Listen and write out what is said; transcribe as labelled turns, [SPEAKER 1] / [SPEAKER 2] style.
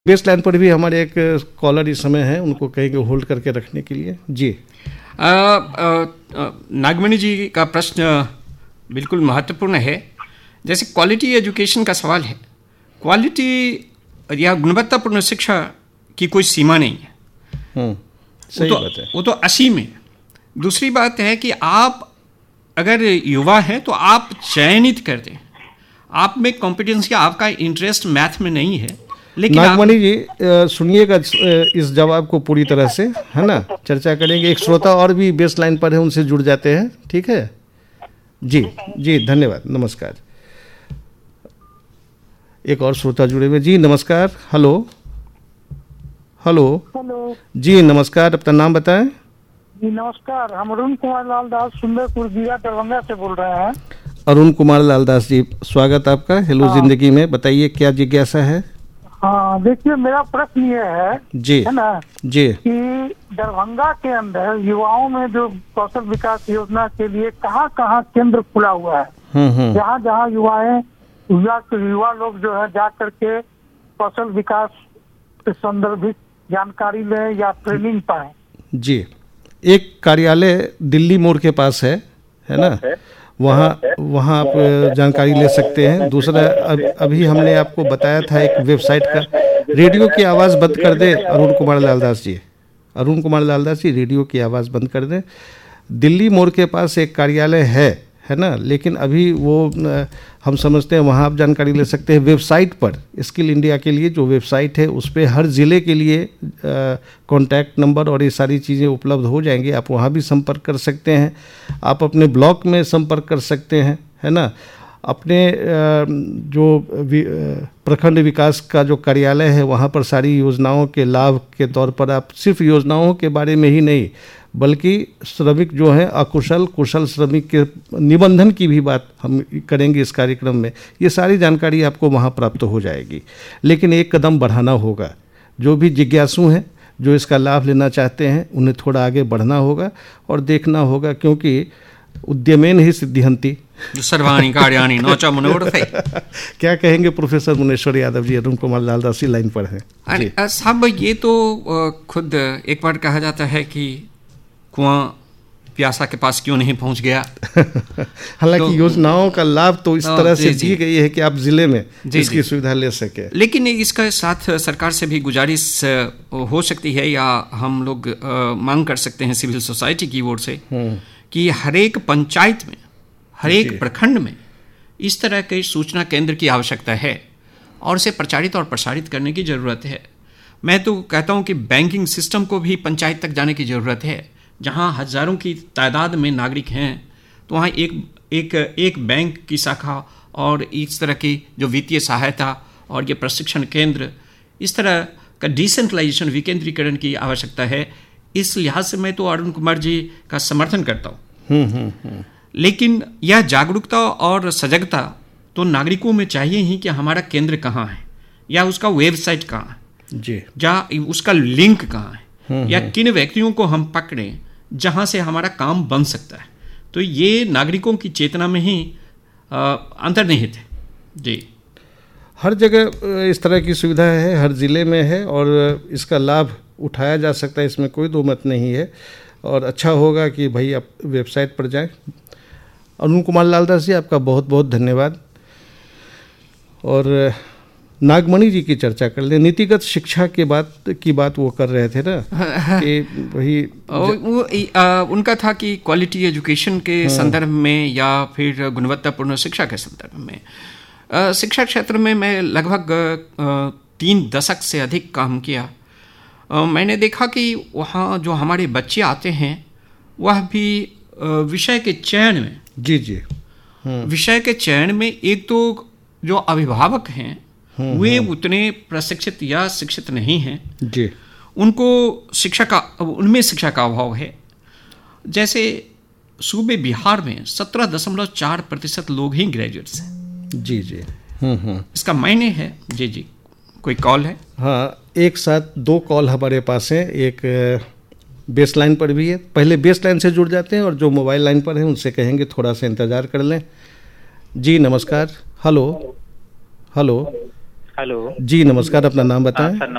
[SPEAKER 1] Base line पर भी हमारे एक कॉलर इस समय है, उनको कहेंगे होल्ड करके रखने के लिए। जी
[SPEAKER 2] नागमणि जी का प्रश्न बिल्कुल महत्वपूर्ण है। जैसे क्वालिटी एजुकेशन का सवाल है, क्वालिटी या गुणवत्तापूर्ण शिक्षा की कोई सीमा नहीं है।
[SPEAKER 1] सही बात है,
[SPEAKER 2] वो तो असीम है। दूसरी बात है कि आप अगर युवा हैं तो आप चयनित कर दें, आप में कॉम्पिटेंस या आपका इंटरेस्ट मैथ में नहीं है, लेकिन
[SPEAKER 1] नागमणि जी सुनिएगा इस जवाब को पूरी तरह से, है ना। चर्चा करेंगे। एक श्रोता और भी बेस लाइन पर है, उनसे जुड़ जाते हैं। ठीक है जी जी, धन्यवाद, नमस्कार। एक और श्रोता जुड़े हुए। जी नमस्कार। हेलो हेलो
[SPEAKER 3] हेलो
[SPEAKER 1] जी नमस्कार, अपना नाम बताएं।
[SPEAKER 3] जी नमस्कार, हम अरुण कुमार लाल दास सुंदरपुर जिला दरभंगा से बोल रहे हैं।
[SPEAKER 1] अरुण कुमार लाल दास जी, स्वागत आपका हेलो जिंदगी में। बताइए क्या जिज्ञासा है।
[SPEAKER 3] हाँ देखिए, मेरा प्रश्न ये है
[SPEAKER 1] जी,
[SPEAKER 3] है ना
[SPEAKER 1] जी,
[SPEAKER 3] कि दरभंगा के अंदर युवाओं में जो कौशल विकास योजना के लिए कहाँ कहाँ केंद्र खुला हुआ है, जहाँ जहाँ युवा लोग जो है जा करके कौशल विकास से संदर्भित जानकारी लें या ट्रेनिंग पाएं।
[SPEAKER 1] जी, एक कार्यालय दिल्ली मोड़ के पास है ना, वहाँ आप जानकारी ले सकते हैं। दूसरा, अभी हमने आपको बताया था एक वेबसाइट का। रेडियो की आवाज़ बंद कर दें अरुण कुमार लाल दास जी। अरुण कुमार लाल दास जी, रेडियो की आवाज़ बंद कर दें। दिल्ली मोड़ के पास एक कार्यालय है ना, लेकिन अभी वो हम समझते हैं वहाँ आप जानकारी ले सकते हैं। वेबसाइट पर स्किल इंडिया के लिए जो वेबसाइट है, उस पर हर ज़िले के लिए कॉन्टैक्ट नंबर और ये सारी चीज़ें उपलब्ध हो जाएंगी। आप वहाँ भी संपर्क कर सकते हैं। आप अपने ब्लॉक में संपर्क कर सकते हैं, है ना। अपने जो प्रखंड विकास का जो कार्यालय है, वहाँ पर सारी योजनाओं के लाभ के तौर पर आप सिर्फ योजनाओं के बारे में ही नहीं, बल्कि श्रमिक जो हैं अकुशल कुशल श्रमिक के निबंधन की भी बात हम करेंगे इस कार्यक्रम में। ये सारी जानकारी आपको वहाँ प्राप्त हो जाएगी। लेकिन एक कदम बढ़ाना होगा। जो भी जिज्ञासु हैं, जो इसका लाभ लेना चाहते हैं, उन्हें थोड़ा आगे बढ़ना होगा और देखना होगा, क्योंकि उद्यमेन ही सिद्धिहंति
[SPEAKER 2] सर्वाणि कार्याणि न च मनोरथै।
[SPEAKER 1] क्या कहेंगे प्रोफेसर मुनेश्वर यादव जी? अरुण कुमार लाल दास लाइन पर हैं।
[SPEAKER 2] साहब, ये तो खुद एक बार कहा जाता है कि कुआं प्यासा के पास क्यों नहीं पहुंच गया।
[SPEAKER 1] हालांकि योजनाओं का लाभ तो इस तरह से दी गई है कि आप जिले में इसकी सुविधा ले सके।
[SPEAKER 2] लेकिन इसके साथ सरकार से भी गुजारिश हो सकती है, या हम लोग मांग कर सकते हैं सिविल सोसाइटी की ओर से, कि हर एक पंचायत में, हर एक प्रखंड में इस तरह के सूचना केंद्र की आवश्यकता है और इसे प्रचारित और प्रसारित करने की ज़रूरत है। मैं तो कहता हूं कि बैंकिंग सिस्टम को भी पंचायत तक जाने की ज़रूरत है। जहां हजारों की तादाद में नागरिक हैं, तो वहाँ एक बैंक की शाखा और इस तरह की जो वित्तीय सहायता और ये प्रशिक्षण केंद्र, इस तरह का डिसेंट्रलाइजेशन, विकेंद्रीकरण की आवश्यकता है। इस लिहाज से मैं तो अरुण कुमार जी का समर्थन करता हूँ। लेकिन यह जागरूकता और सजगता तो नागरिकों में चाहिए ही कि हमारा केंद्र कहाँ है, या उसका वेबसाइट कहाँ है
[SPEAKER 1] जी,
[SPEAKER 2] या उसका लिंक कहाँ है, या किन व्यक्तियों को हम पकड़ें जहाँ से हमारा काम बन सकता है। तो ये नागरिकों की चेतना में ही अंतर्निहित है। जी,
[SPEAKER 1] हर जगह इस तरह की सुविधा है, हर ज़िले में है और इसका लाभ उठाया जा सकता है, इसमें कोई दो मत नहीं है। और अच्छा होगा कि भाई आप वेबसाइट पर जाएं। अरुण कुमार लाल दास जी, आपका बहुत बहुत धन्यवाद। और नागमणि जी की चर्चा कर लें। नीतिगत शिक्षा की बात वो कर रहे थे ना, कि वही
[SPEAKER 2] उनका था कि क्वालिटी एजुकेशन के संदर्भ में या फिर गुणवत्तापूर्ण शिक्षा के संदर्भ में। शिक्षा क्षेत्र में मैं लगभग 3 दशक से अधिक काम किया। मैंने देखा कि वहाँ जो हमारे बच्चे आते हैं, वह भी विषय के चयन में विषय के चयन में एक तो जो अभिभावक हैं वे उतने प्रशिक्षित या शिक्षित नहीं हैं
[SPEAKER 1] जी,
[SPEAKER 2] उनमें शिक्षा का अभाव है। जैसे सूबे बिहार में 17.4% लोग ही ग्रेजुएट्स हैं।
[SPEAKER 1] जी जी,
[SPEAKER 2] इसका मायने है। जी जी, कोई कॉल है?
[SPEAKER 1] हाँ, एक साथ 2 कॉल हमारे पास हैं। एक बेस लाइन पर भी है। पहले बेस लाइन से जुड़ जाते हैं और जो मोबाइल लाइन पर हैं उनसे कहेंगे थोड़ा सा इंतज़ार कर लें। जी नमस्कार। हेलो हेलो
[SPEAKER 4] हेलो
[SPEAKER 1] जी नमस्कार, अपना नाम बताएं।
[SPEAKER 4] सर